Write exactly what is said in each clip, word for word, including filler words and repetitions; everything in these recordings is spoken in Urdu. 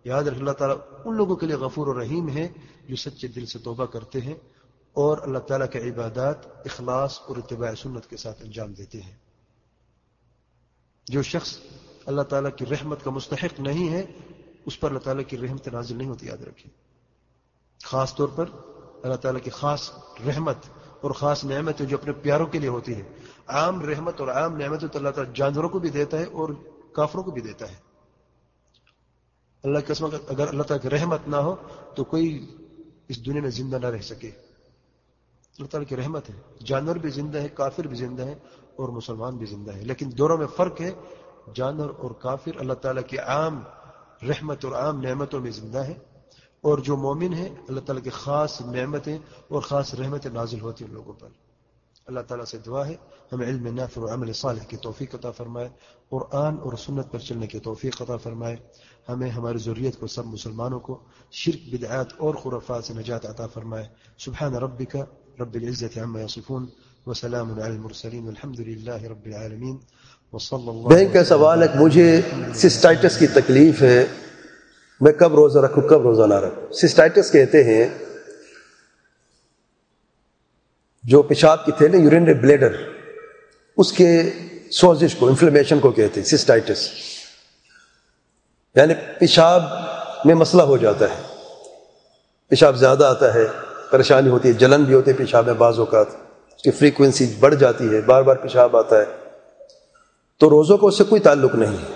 یاد رکھ اللہ تعالیٰ ان لوگوں کے لیے غفور و رحیم ہے جو سچے دل سے توبہ کرتے ہیں اور اللہ تعالیٰ کے عبادات اخلاص اور اتباع سنت کے ساتھ انجام دیتے ہیں. جو شخص اللہ تعالیٰ کی رحمت کا مستحق نہیں ہے اس پر اللہ تعالیٰ کی رحمت نازل نہیں ہوتی. یاد رکھیں خاص طور پر اللہ تعالیٰ کی خاص رحمت اور خاص نعمت جو اپنے پیاروں کے لیے ہوتی ہے. عام رحمت اور عام نعمت تو اللہ تعالیٰ جانوروں کو بھی دیتا ہے اور کافروں کو بھی دیتا ہے. اللہ کی قسم اگر اللہ تعالیٰ کی رحمت نہ ہو تو کوئی اس دنیا میں زندہ نہ رہ سکے. اللہ تعالیٰ کی رحمت ہے, جانور بھی زندہ ہے, کافر بھی زندہ ہے اور مسلمان بھی زندہ ہے. لیکن دونوں میں فرق ہے, جانور اور کافر اللہ تعالیٰ کی عام رحمت اور عام نعمتوں میں زندہ ہے, اور جو مومن ہے اللہ تعالیٰ کی خاص نعمتیں اور خاص رحمتیں نازل ہوتی ہیں ان لوگوں پر. اللہ تعالیٰ سے دعا ہے ہمیں علم نافع اور عمل صالح کی توفیق عطا فرمائے, قرآن اور سنت پر چلنے کی توفیق عطا فرمائے. ہمیں ہماری ذریت کو سب مسلمانوں کو شرک بدعات اور خرافات سے نجات عطا فرمائے. سبحان ربک رب العزة عما يصفون وسلام على المرسلين والحمد لله رب العالمين وصلى الله. بہن کا سوال ہے کہ مجھے سسٹائٹس کی تکلیف ہے, میں کب روزہ رکھوں کب روزہ نہ رکھوں. سسٹائٹس کہتے ہیں جو پیشاب کی تھیلی یورینری بلیڈر اس کے سوزش کو, انفلیمیشن کو کہتے ہیں سسٹائٹس. یعنی پیشاب میں مسئلہ ہو جاتا ہے, پیشاب زیادہ آتا ہے, پریشانی ہوتی ہے, جلن بھی ہوتی ہے پیشاب میں, بعض اوقات اس کی فریکوینسی بڑھ جاتی ہے, بار بار پیشاب آتا ہے. تو روزوں کو اس سے کوئی تعلق نہیں ہے.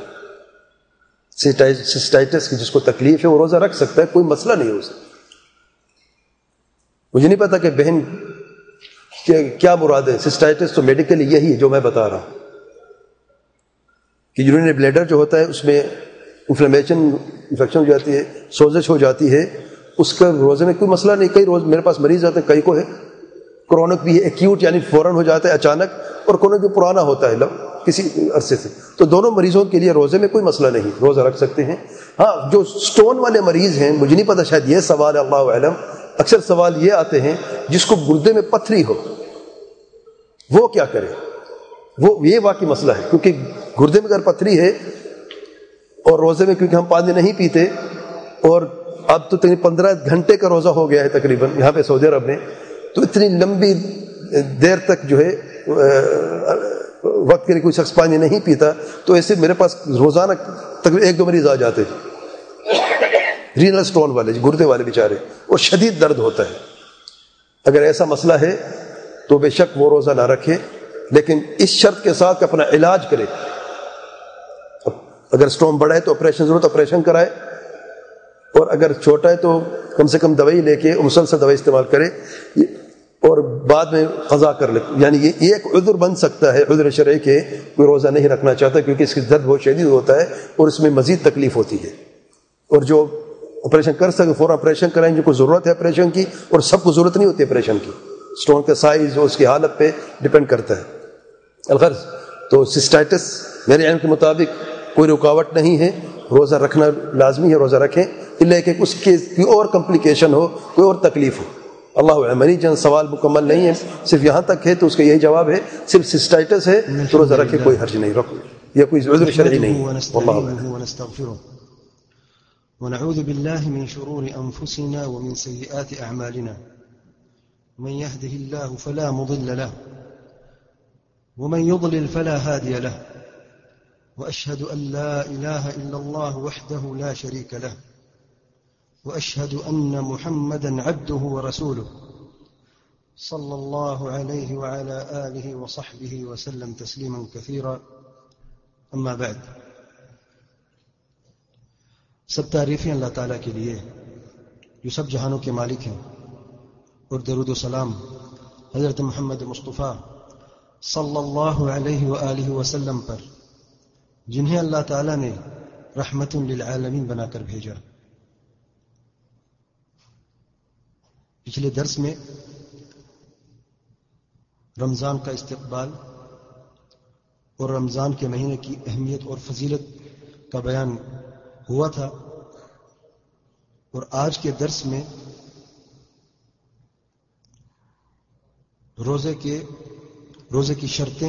سسٹائٹس کی جس کو تکلیف ہے وہ روزہ رکھ سکتا ہے, کوئی مسئلہ نہیں ہو سکتا. مجھے نہیں پتا کہ بہن کیا مراد ہے. سسٹائٹس تو میڈیکلی یہی ہے جو میں بتا رہا ہوں کہ یورینری بلیڈر جو ہوتا ہے اس میں انفلیمیشن انفیکشن ہو جاتی ہے, سوزش ہو جاتی ہے. اس کا روزے میں کوئی مسئلہ نہیں. کئی روز میرے پاس مریض آتے ہیں, کئی کو ہے کرونک بھی ہے, ایکیوٹ یعنی فوراً ہو جاتا ہے اچانک, اور کرونک جو پرانا ہوتا ہے کسی عرصے سے. تو دونوں مریضوں کے لیے روزے میں کوئی مسئلہ نہیں, روزہ رکھ سکتے ہیں. ہاں جو سٹون والے مریض ہیں, مجھے نہیں پتا شاید یہ سوال ہے, اللہ اعلم, اکثر سوال یہ آتے ہیں جس کو گردے میں پتھری ہو وہ کیا کرے. وہ یہ واقعی مسئلہ ہے کیونکہ گردے میں اگر پتھری ہے اور روزے میں کیونکہ ہم پانی نہیں پیتے, اور اب تو تقریباً پندرہ گھنٹے کا روزہ ہو گیا ہے تقریباً یہاں پہ سعودی عرب میں, تو اتنی لمبی دیر تک جو ہے وقت کے لیے کوئی شخص پانی نہیں پیتا, تو ایسے میرے پاس روزانہ تقریباً ایک دو مریض آ جاتے ہیں رینل سٹون والے, گردے والے بیچارے, اور شدید درد ہوتا ہے. اگر ایسا مسئلہ ہے تو بے شک وہ روزہ نہ رکھے, لیکن اس شرط کے ساتھ کہ اپنا علاج کرے. اگر سٹون بڑا ہے تو آپریشن ضرورت آپریشن کرائے, اور اگر چھوٹا ہے تو کم سے کم دوائی لے کے مسلسل دوائی استعمال کرے, اور بعد میں قضا کر لے. یعنی یہ ایک عذر بن سکتا ہے, عذر شرعی کے کوئی روزہ نہیں رکھنا چاہتا کیونکہ اس کی درد بہت شدید ہوتا ہے اور اس میں مزید تکلیف ہوتی ہے. اور جو آپریشن کر سکے فوراً آپریشن کرائیں, جو کو ضرورت ہے آپریشن کی, اور سب کو ضرورت نہیں ہوتی آپریشن کی, سٹون کا سائز اور اس کی حالت پہ ڈپینڈ کرتا ہے. الغرض تو سسٹائٹس میرے علم کے مطابق کوئی رکاوٹ نہیں ہے, روزہ رکھنا لازمی ہے, روزہ رکھیں, اللہ کہ اس کے کوئی اور کمپلیکیشن ہو, کوئی اور تکلیف ہو. اللہ علیہ مری جن سوال مکمل نہیں ہے, صرف یہاں تک ہے تو اس کا یہی جواب ہے, صرف سسٹائٹس ہے تو روزہ رکھے, کوئی حرج نہیں, رکھو, یہ کوئی عذر شرعی نہیں. واللہ ونعوذ بالله من شرور أنفسنا ومن سيئات أعمالنا, من يهده الله فلا مضل له ومن يضلل فلا هادي له, وأشهد أن لا إله إلا الله وحده لا شريك له, وأشهد أن محمدا عبده ورسوله صلى الله عليه وعلى آله وصحبه وسلم تسليما كثيرا. أما بعد, سب تعریفیں اللہ تعالیٰ کے لیے جو سب جہانوں کے مالک ہیں, اور درود و سلام حضرت محمد مصطفیٰ صلی اللہ علیہ وآلہ وسلم پر جنہیں اللہ تعالیٰ نے رحمت للعالمین بنا کر بھیجا. پچھلے درس میں رمضان کا استقبال اور رمضان کے مہینے کی اہمیت اور فضیلت کا بیان ہوا تھا, اور آج کے درس میں روزے کے روزے کی شرطیں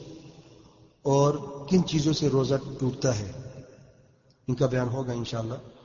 اور کن چیزوں سے روزہ ٹوٹتا ہے ان کا بیان ہوگا انشاءاللہ.